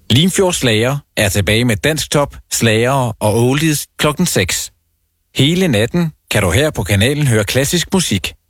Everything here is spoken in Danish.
Limfjord Slager er tilbage med dansk top, slagere og oldies klokken 6. Hele natten kan du her på kanalen høre klassisk musik.